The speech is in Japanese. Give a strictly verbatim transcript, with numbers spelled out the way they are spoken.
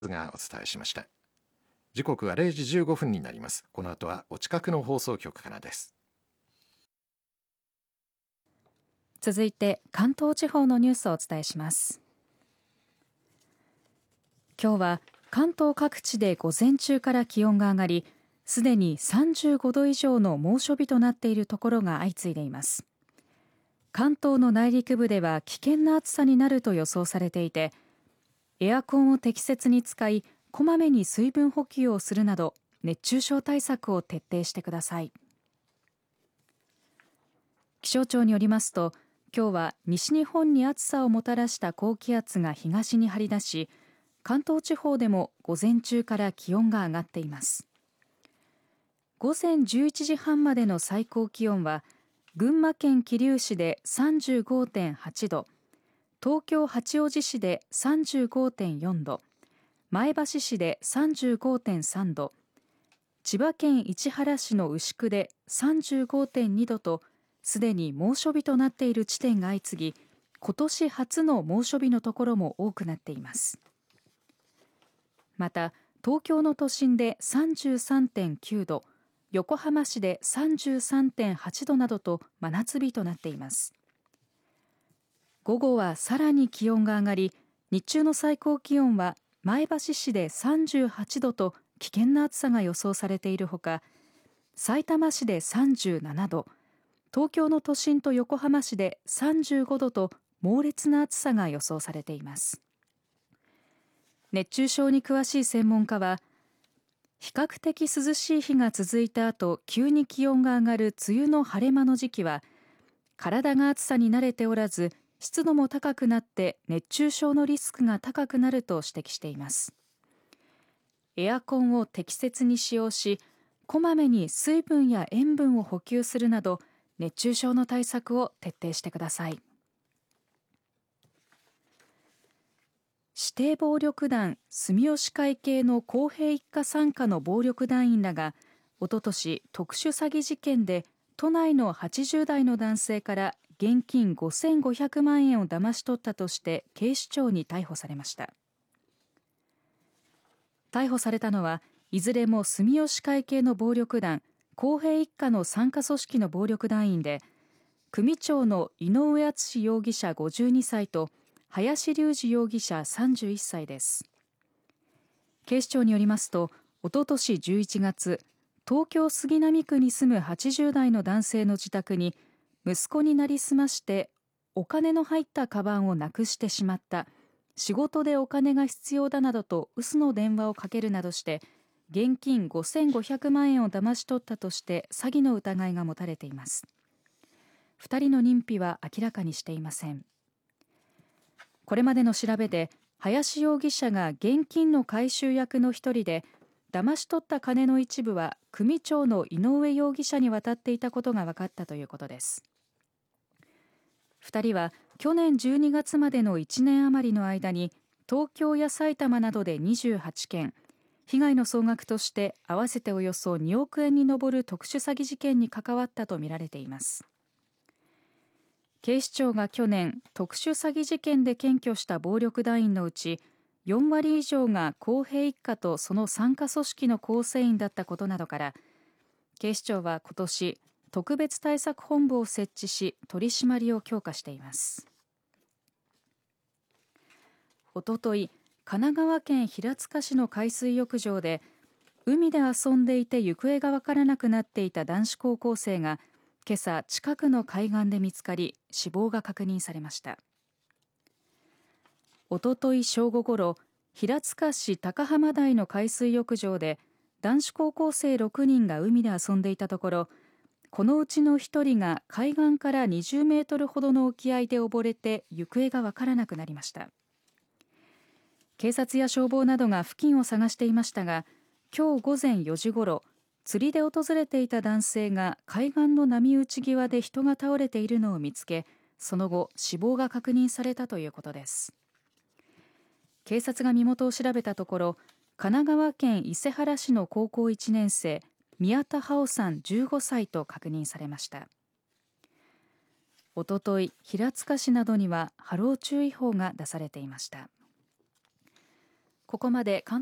がお伝えしました。時刻はれいじじゅうごふんになります。この後はお近くの放送局からです。 続いて関東地方のニュースをお伝えします。今日は関東各地で午前中から気温が上がり、すでにさんじゅうごど以上の猛暑日となっているところが相次いでいます。関東の内陸部では危険な暑さになると予想されていて、エアコンを適切に使い、こまめに水分補給をするなど熱中症対策を徹底してください。気象庁によりますと、今日は西日本に暑さをもたらした高気圧が東に張り出し、関東地方でも午前中から気温が上がっています。午前じゅういちじはんまでの最高気温は群馬県桐生市で さんじゅうごてんはちど、東京八王子市で さんじゅうごてんよんど、前橋市で さんじゅうごてんさんど、千葉県市原市の牛久で さんじゅうごてんにどと、すでに猛暑日となっている地点が相次ぎ、今年初の猛暑日のところも多くなっています。また東京の都心で さんじゅうさんてんきゅうど、横浜市で さんじゅうさんてんはちどなどと真夏日となっています。午後はさらに気温が上がり、日中の最高気温は前橋市でさんじゅうはちどと危険な暑さが予想されているほか、さいたま市でさんじゅうななど、東京の都心と横浜市でさんじゅうごどと猛烈な暑さが予想されています。熱中症に詳しい専門家は、比較的涼しい日が続いた後、急に気温が上がる梅雨の晴れ間の時期は、体が暑さに慣れておらず、湿度も高くなって熱中症のリスクが高くなると指摘しています。エアコンを適切に使用し、こまめに水分や塩分を補給するなど、熱中症の対策を徹底してください。指定暴力団住吉会系の公平一家傘下の暴力団員らが、おととし特殊詐欺事件で都内のはちじゅうだいの男性から現金ごせんごひゃくまんえんを騙し取ったとして警視庁に逮捕されました。逮捕されたのはいずれも住吉会系の暴力団公平一家の傘下組織の暴力団員で、組長の井上敦容疑者ごじゅうにさいと林隆二容疑者さんじゅういっさいです。警視庁によりますと、おととしじゅういちがつ、東京杉並区に住むはちじゅうだいの男性の自宅に息子になりすましてお金の入ったカバンをなくしてしまった、仕事でお金が必要だなどと嘘の電話をかけるなどして現金ごせんごひゃくまんえんを騙し取ったとして詐欺の疑いが持たれています。ふたりの認否は明らかにしていません。これまでの調べで林容疑者が現金の回収役の一人で、騙し取った金の一部は組長の井上容疑者に渡っていたことが分かったということです。ふたりは去年じゅうにがつまでのいちねん余りの間に東京や埼玉などでにじゅうはちけん、被害の総額として合わせておよそにおくえんに上る特殊詐欺事件に関わったとみられています。警視庁が去年特殊詐欺事件で検挙した暴力団員のうちよんわり以上が公平一家とその傘下組織の構成員だったことなどから、警視庁は今年特別対策本部を設置し取り締まりを強化しています。おととい、神奈川県平塚市の海水浴場で海で遊んでいて行方がわからなくなっていた男子高校生が今朝近くの海岸で見つかり死亡が確認されました。おととい正午ごろ、平塚市高浜台の海水浴場で男子高校生ろくにんが海で遊んでいたところ、このうちのひとりが海岸からにじゅうメートルほどの沖合で溺れて行方がわからなくなりました。警察や消防などが付近を探していましたが、今日午前よじごろ、釣りで訪れていた男性が海岸の波打ち際で人が倒れているのを見つけ、その後死亡が確認されたということです。警察が身元を調べたところ、神奈川県伊勢原市の高校いちねん生、宮田葉生さんじゅうごさいと確認されました。おととい、平塚市などには波浪注意報が出されていました。 ここまで関